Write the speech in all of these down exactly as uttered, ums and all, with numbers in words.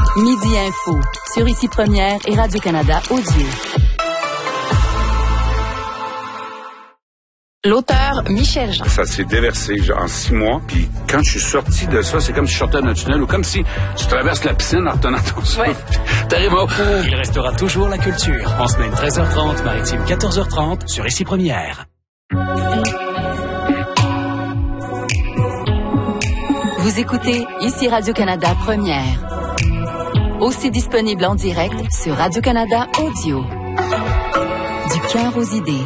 Midi Info, sur Ici Première et Radio-Canada Audio. L'auteur Michel Jean. Ça s'est déversé en six mois, puis quand je suis sorti de ça, c'est comme si je sortais d'un tunnel ou comme si tu traverses la piscine en retenant ton souffle. Ouais. T'arrives au... Il restera toujours la culture. En semaine treize heures trente, maritime quatorze heures trente, sur Ici Première. Vous écoutez Ici Radio-Canada Première. Aussi disponible en direct sur Radio-Canada Audio. Du cœur aux idées.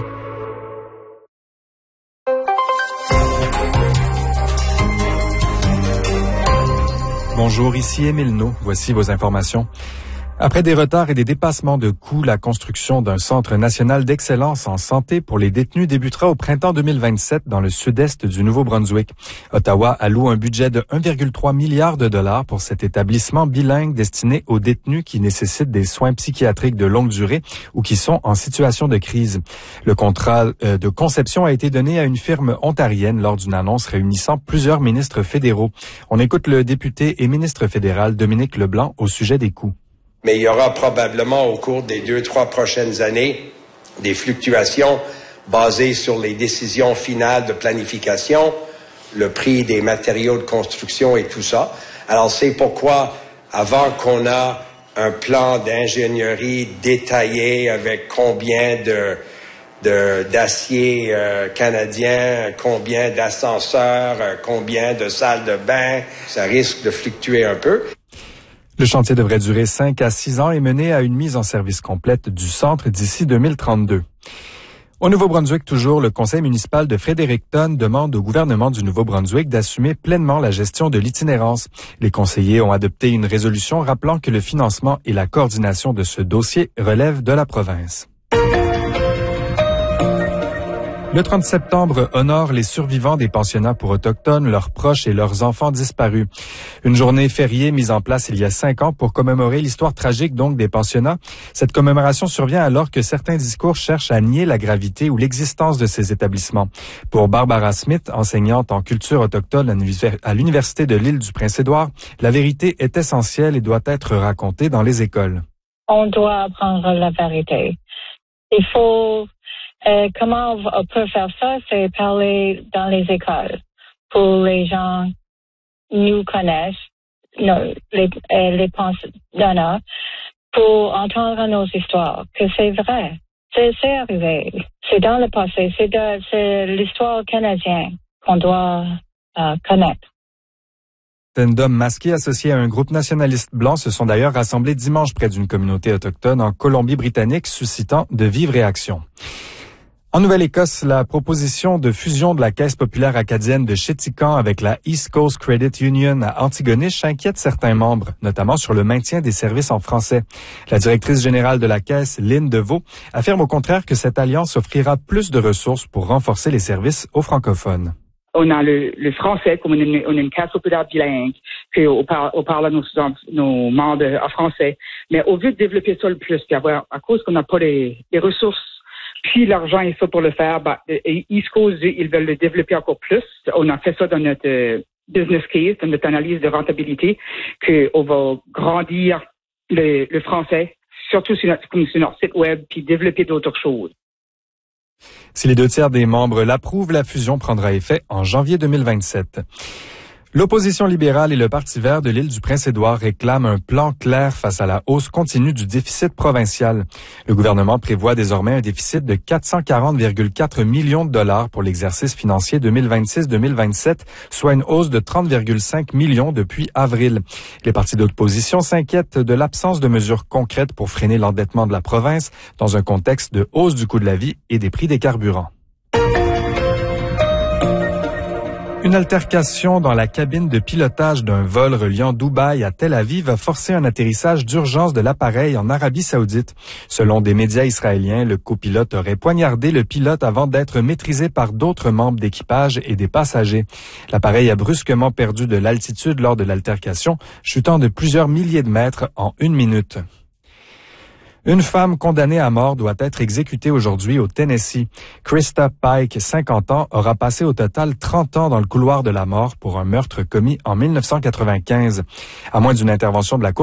Bonjour, ici Émile No. Voici vos informations. Après des retards et des dépassements de coûts, la construction d'un centre national d'excellence en santé pour les détenus débutera au printemps deux mille vingt-sept dans le sud-est du Nouveau-Brunswick. Ottawa alloue un budget de un virgule trois milliard de dollars pour cet établissement bilingue destiné aux détenus qui nécessitent des soins psychiatriques de longue durée ou qui sont en situation de crise. Le contrat de conception a été donné à une firme ontarienne lors d'une annonce réunissant plusieurs ministres fédéraux. On écoute le député et ministre fédéral Dominique Leblanc au sujet des coûts. Mais il y aura probablement au cours des deux, trois prochaines années des fluctuations basées sur les décisions finales de planification, le prix des matériaux de construction et tout ça. Alors c'est pourquoi, avant qu'on a un plan d'ingénierie détaillé avec combien de, de d'acier euh, canadien, combien d'ascenseurs, euh, combien de salles de bain, ça risque de fluctuer un peu. Le chantier devrait durer cinq à six ans et mener à une mise en service complète du centre d'ici deux mille trente-deux. Au Nouveau-Brunswick, toujours, le conseil municipal de Fredericton demande au gouvernement du Nouveau-Brunswick d'assumer pleinement la gestion de l'itinérance. Les conseillers ont adopté une résolution rappelant que le financement et la coordination de ce dossier relèvent de la province. Le trente septembre honore les survivants des pensionnats pour autochtones, leurs proches et leurs enfants disparus. Une journée fériée mise en place il y a cinq ans pour commémorer l'histoire tragique donc des pensionnats. Cette commémoration survient alors que certains discours cherchent à nier la gravité ou l'existence de ces établissements. Pour Barbara Smith, enseignante en culture autochtone à l'Université de l'île du Prince-Édouard, la vérité est essentielle et doit être racontée dans les écoles. On doit apprendre la vérité. Il faut... Euh, comment on peut faire ça? C'est parler dans les écoles pour les gens nous connaissent, nos, les, les pensionnats, pour entendre nos histoires, que c'est vrai. C'est, c'est arrivé. C'est dans le passé. C'est, de, c'est l'histoire canadienne qu'on doit euh, connaître. D'hommes masqués associés à un groupe nationaliste blanc se sont d'ailleurs rassemblés dimanche près d'une communauté autochtone en Colombie-Britannique, suscitant de vives réactions. En Nouvelle-Écosse, la proposition de fusion de la Caisse populaire acadienne de Chéticamp avec la East Coast Credit Union à Antigonish inquiète certains membres, notamment sur le maintien des services en français. La directrice générale de la Caisse, Lynn Deveau, affirme au contraire que cette alliance offrira plus de ressources pour renforcer les services aux francophones. On a le, le français comme une, on a une caisse populaire bilingue, qu'on parle, on parle à nos, nos membres en français. Mais au lieu de développer ça le plus, puis avoir, à cause qu'on n'a pas les, les ressources, puis l'argent est ça pour le faire, bah, East Coast, ils veulent le développer encore plus. On a fait ça dans notre euh, business case, dans notre analyse de rentabilité, qu'on va grandir le, le français, surtout sur notre, comme sur notre site web, puis développer d'autres choses. Si les deux tiers des membres l'approuvent, la fusion prendra effet en janvier deux mille vingt-sept. L'opposition libérale et le Parti vert de l'île du Prince-Édouard réclament un plan clair face à la hausse continue du déficit provincial. Le gouvernement prévoit désormais un déficit de quatre cent quarante virgule quatre millions de dollars pour l'exercice financier deux mille vingt-six deux mille vingt-sept, soit une hausse de trente virgule cinq millions depuis avril. Les partis d'opposition s'inquiètent de l'absence de mesures concrètes pour freiner l'endettement de la province dans un contexte de hausse du coût de la vie et des prix des carburants. Une altercation dans la cabine de pilotage d'un vol reliant Dubaï à Tel Aviv a forcé un atterrissage d'urgence de l'appareil en Arabie Saoudite. Selon des médias israéliens, le copilote aurait poignardé le pilote avant d'être maîtrisé par d'autres membres d'équipage et des passagers. L'appareil a brusquement perdu de l'altitude lors de l'altercation, chutant de plusieurs milliers de mètres en une minute. Une femme condamnée à mort doit être exécutée aujourd'hui au Tennessee. Krista Pike, cinquante ans, aura passé au total trente ans dans le couloir de la mort pour un meurtre commis en mille neuf cent quatre-vingt-quinze. À moins d'une intervention de la Cour